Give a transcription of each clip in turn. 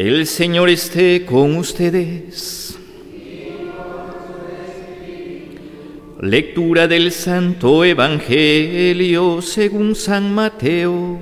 El Señor esté con ustedes. Lectura del Santo Evangelio según San Mateo.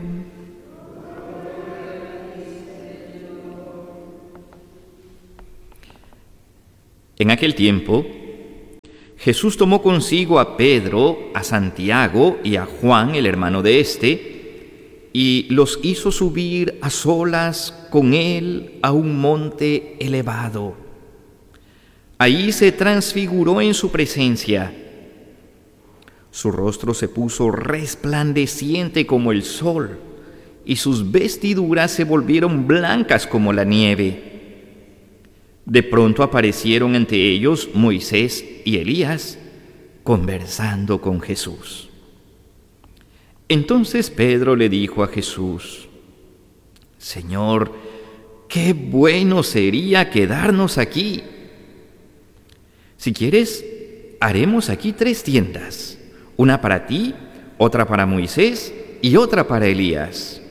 En aquel tiempo, Jesús tomó consigo a Pedro, a Santiago y a Juan, el hermano de éste, y los hizo subir a solas con él a un monte elevado. Ahí se transfiguró en su presencia. Su rostro se puso resplandeciente como el sol, y sus vestiduras se volvieron blancas como la nieve. De pronto aparecieron ante ellos Moisés y Elías, conversando con Jesús. Entonces Pedro le dijo a Jesús: Señor, qué bueno sería quedarnos aquí. Si quieres, haremos aquí 3 tiendas, una para ti, otra para Moisés y otra para Elías.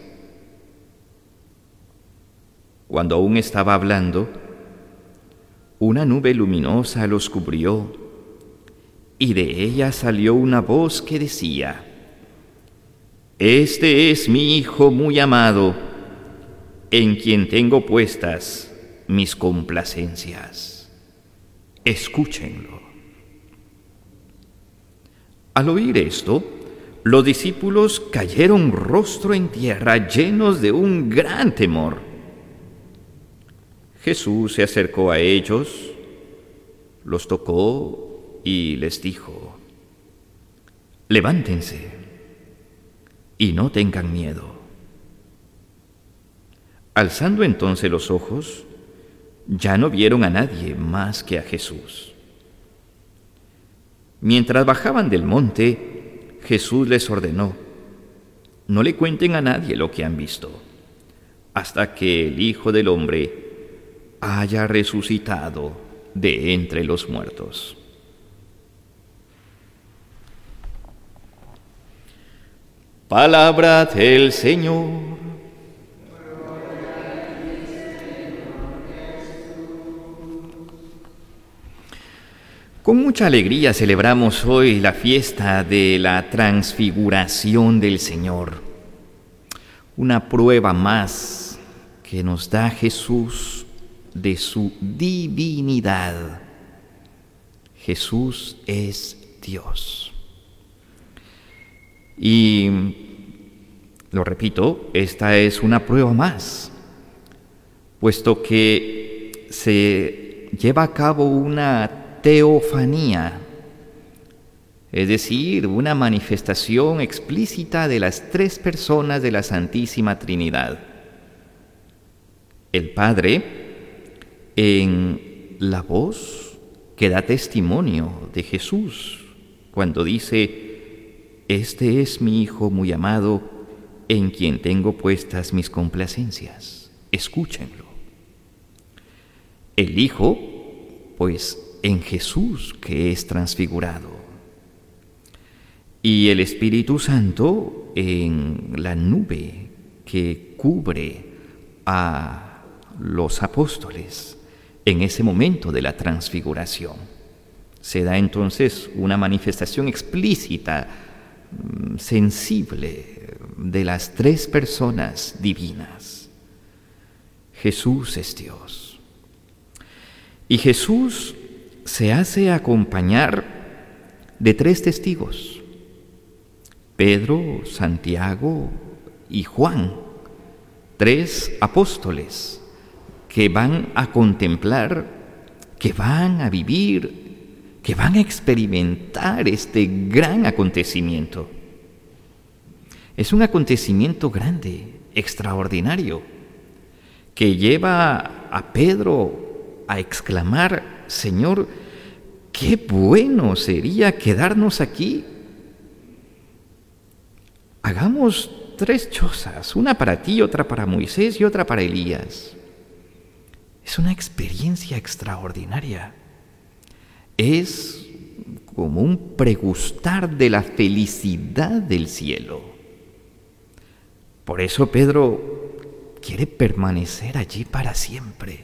Cuando aún estaba hablando, una nube luminosa los cubrió, y de ella salió una voz que decía: Este es mi Hijo muy amado, en quien tengo puestas mis complacencias. Escúchenlo. Al oír esto, los discípulos cayeron rostro en tierra, llenos de un gran temor. Jesús se acercó a ellos, los tocó y les dijo: Levántense y no tengan miedo. Alzando entonces los ojos, ya no vieron a nadie más que a Jesús. Mientras bajaban del monte, Jesús les ordenó: No le cuenten a nadie lo que han visto, hasta que el Hijo del Hombre haya resucitado de entre los muertos. Palabra del Señor. Con mucha alegría celebramos hoy la fiesta de la transfiguración del Señor, una prueba más que nos da Jesús de su divinidad. Jesús es Dios. Y, lo repito, esta es una prueba más, puesto que se lleva a cabo una teofanía, es decir, una manifestación explícita de las 3 personas de la Santísima Trinidad. El Padre, en la voz que da testimonio de Jesús, cuando dice: Este es mi Hijo muy amado, en quien tengo puestas mis complacencias. Escúchenlo. El Hijo, pues, en Jesús, que es transfigurado. Y el Espíritu Santo en la nube que cubre a los apóstoles en ese momento de la transfiguración. Se da entonces una manifestación explícita, sensible, de las 3 personas divinas. Jesús es Dios. Y Jesús se hace acompañar de 3 testigos: Pedro, Santiago y Juan, 3 apóstoles que van a contemplar, que van a vivir, que van a experimentar este gran acontecimiento. Es un acontecimiento grande, extraordinario, que lleva a Pedro a exclamar: Señor, qué bueno sería quedarnos aquí. Hagamos 3 chozas, una para ti, otra para Moisés y otra para Elías. Es una experiencia extraordinaria. Es como un pregustar de la felicidad del cielo. Por eso Pedro quiere permanecer allí para siempre.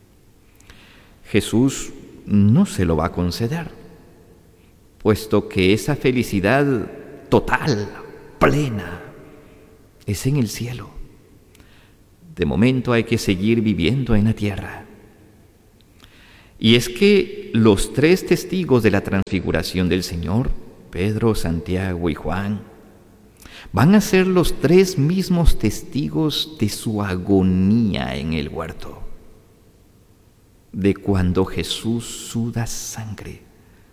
Jesús no se lo va a conceder, puesto que esa felicidad total, plena, es en el cielo. De momento hay que seguir viviendo en la tierra. Y es que los 3 testigos de la transfiguración del Señor, Pedro, Santiago y Juan, van a ser los 3 mismos testigos de su agonía en el huerto, de cuando Jesús suda sangre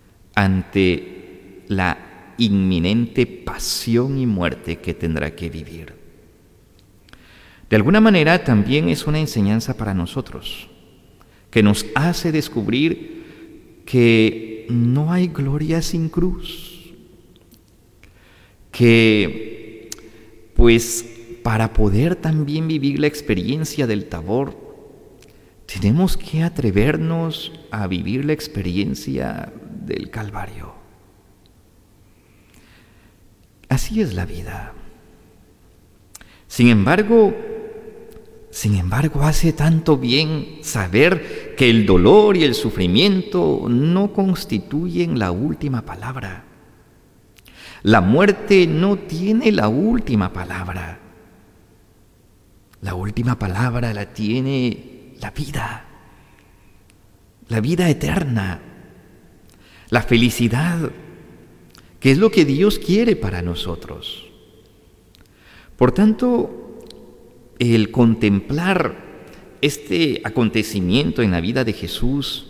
ante la inminente pasión y muerte que tendrá que vivir. De alguna manera también es una enseñanza para nosotros, que nos hace descubrir que no hay gloria sin cruz, que pues para poder también vivir la experiencia del Tabor, tenemos que atrevernos a vivir la experiencia del Calvario. Así es la vida. Sin embargo, hace tanto bien saber que el dolor y el sufrimiento no constituyen la última palabra. La muerte no tiene la última palabra. La última palabra la tiene la vida eterna, la felicidad, que es lo que Dios quiere para nosotros. Por tanto, el contemplar este acontecimiento en la vida de Jesús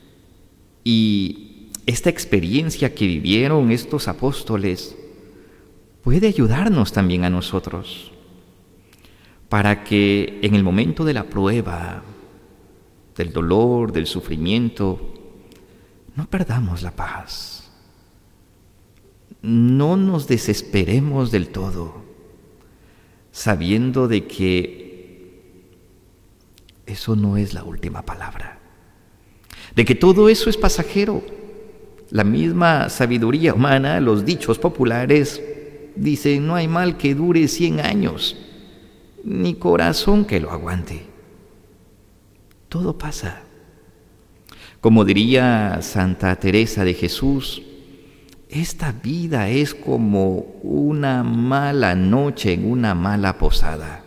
y esta experiencia que vivieron estos apóstoles puede ayudarnos también a nosotros para que en el momento de la prueba, del dolor, del sufrimiento, no perdamos la paz. No nos desesperemos del todo, sabiendo de que eso no es la última palabra, de que todo eso es pasajero. La misma sabiduría humana, los dichos populares, dicen: no hay mal que dure 100 años, ni corazón que lo aguante. Todo pasa. Como diría Santa Teresa de Jesús, esta vida es como una mala noche en una mala posada.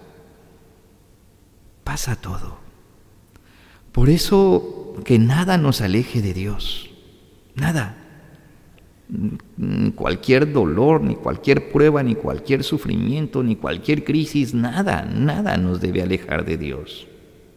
Pasa todo. Por eso que nada nos aleje de Dios. Nada. Ni cualquier dolor, ni cualquier prueba, ni cualquier sufrimiento, ni cualquier crisis, nada nos debe alejar de Dios.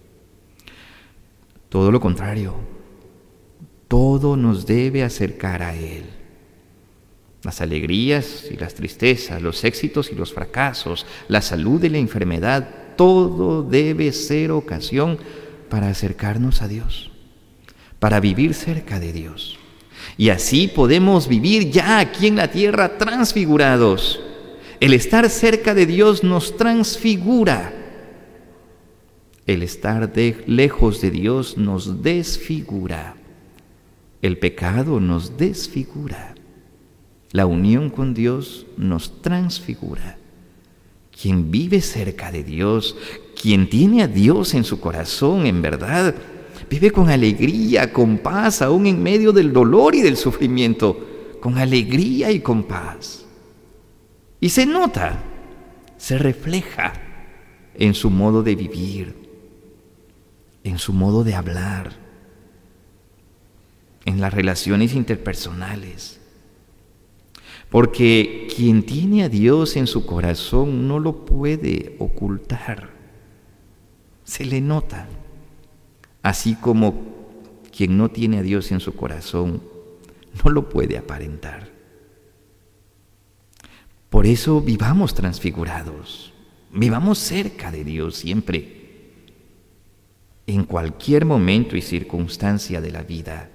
Todo lo contrario, todo nos debe acercar a Él. Las alegrías y las tristezas, los éxitos y los fracasos, la salud y la enfermedad, todo debe ser ocasión para acercarnos a Dios, para vivir cerca de Dios. Y así podemos vivir ya aquí en la tierra transfigurados. El estar cerca de Dios nos transfigura. El estar lejos de Dios nos desfigura. El pecado nos desfigura. La unión con Dios nos transfigura. Quien vive cerca de Dios, quien tiene a Dios en su corazón, en verdad, vive con alegría, con paz, aún en medio del dolor y del sufrimiento, con alegría y con paz. Y se nota, se refleja en su modo de vivir, en su modo de hablar, en las relaciones interpersonales. Porque quien tiene a Dios en su corazón no lo puede ocultar, se le nota. Así como quien no tiene a Dios en su corazón no lo puede aparentar. Por eso vivamos transfigurados, vivamos cerca de Dios siempre, en cualquier momento y circunstancia de la vida.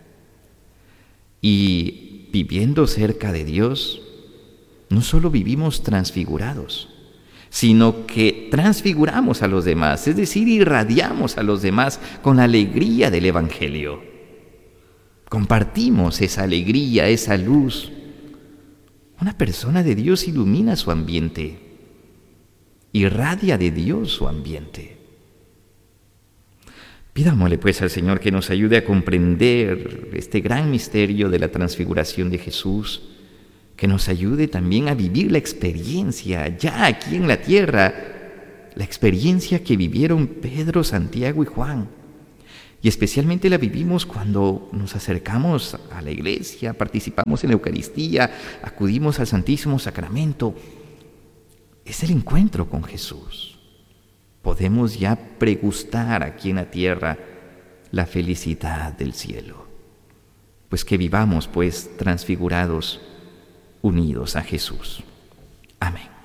Y viviendo cerca de Dios, no solo vivimos transfigurados, sino que transfiguramos a los demás, es decir, irradiamos a los demás con la alegría del Evangelio. Compartimos esa alegría, esa luz. Una persona de Dios ilumina su ambiente, irradia de Dios su ambiente. Pidámosle pues al Señor que nos ayude a comprender este gran misterio de la transfiguración de Jesús, que nos ayude también a vivir la experiencia ya aquí en la tierra, la experiencia que vivieron Pedro, Santiago y Juan. Y especialmente la vivimos cuando nos acercamos a la iglesia, participamos en la Eucaristía, acudimos al Santísimo Sacramento. Es el encuentro con Jesús. Podemos ya pregustar aquí en la tierra la felicidad del cielo. Pues que vivamos, pues, transfigurados, unidos a Jesús. Amén.